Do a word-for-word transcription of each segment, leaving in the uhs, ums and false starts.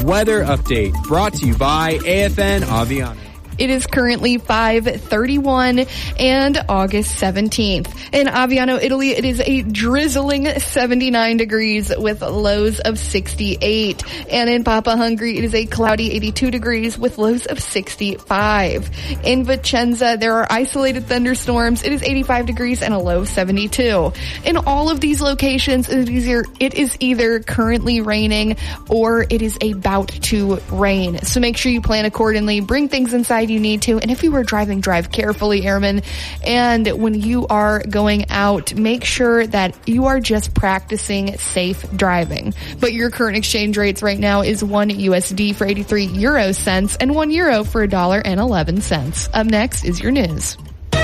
weather update brought to you by A F N Aviano. It is currently five thirty-one and August seventeenth. In Aviano, Italy, it is a drizzling seventy-nine degrees with lows of sixty-eight. And in Papa, Hungary, it is a cloudy eighty-two degrees with lows of sixty-five. In Vicenza, there are isolated thunderstorms. It is eighty-five degrees and a low of seventy-two. In all of these locations, it is either, it is either currently raining or it is about to rain. So make sure you plan accordingly. Bring things inside you need to, and if you are driving, drive carefully, airmen. And when you are going out, make sure that you are just practicing safe driving. But your current exchange rates right now is one U S D for eighty-three euro cents and one euro for a dollar and eleven cents. Up next is your news.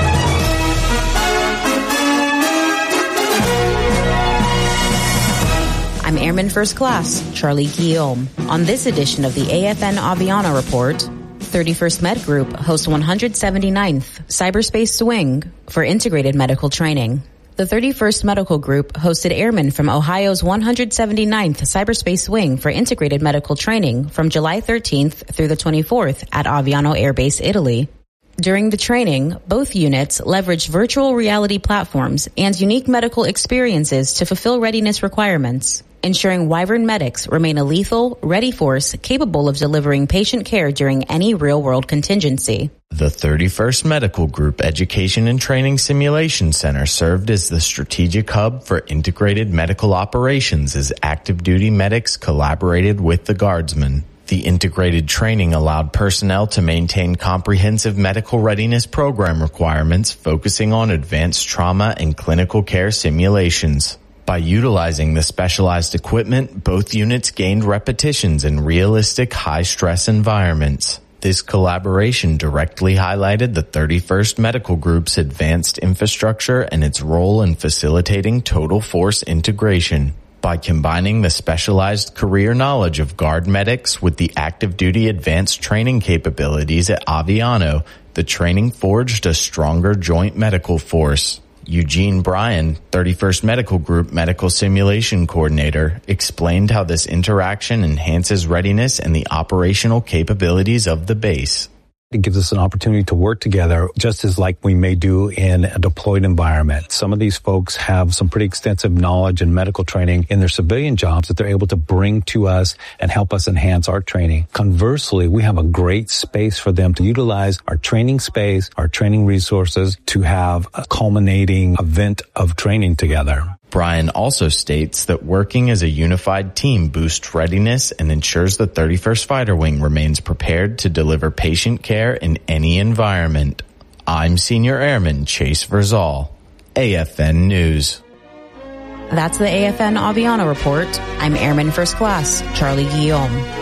I'm Airman First Class Charlie Guillaume. On this edition of the A F N Aviano Report, thirty-first Med Group hosts one hundred seventy-ninth Cyberspace Swing for integrated medical training. The thirty-first Medical Group hosted airmen from Ohio's one hundred seventy-ninth Cyberspace Swing for integrated medical training from July thirteenth through the twenty-fourth at Aviano Air Base, Italy. During the training, both units leveraged virtual reality platforms and unique medical experiences to fulfill readiness requirements, ensuring Wyvern medics remain a lethal, ready force capable of delivering patient care during any real-world contingency. The thirty-first Medical Group Education and Training Simulation Center served as the strategic hub for integrated medical operations as active duty medics collaborated with the Guardsmen. The integrated training allowed personnel to maintain comprehensive medical readiness program requirements focusing on advanced trauma and clinical care simulations. By utilizing the specialized equipment, both units gained repetitions in realistic high-stress environments. This collaboration directly highlighted the thirty-first Medical Group's advanced infrastructure and its role in facilitating total force integration. By combining the specialized career knowledge of Guard medics with the active duty advanced training capabilities at Aviano, the training forged a stronger joint medical force. Eugene Bryan, thirty-first Medical Group Medical Simulation Coordinator, explained how this interaction enhances readiness and the operational capabilities of the base. It gives us an opportunity to work together just as like we may do in a deployed environment. Some of these folks have some pretty extensive knowledge and medical training in their civilian jobs that they're able to bring to us and help us enhance our training. Conversely, we have a great space for them to utilize our training space, our training resources to have a culminating event of training together. Brian also states that working as a unified team boosts readiness and ensures the thirty-first Fighter Wing remains prepared to deliver patient care in any environment. I'm Senior Airman Chase Verzal, A F N News. That's the A F N Aviano Report. I'm Airman First Class Charlie Guillaume.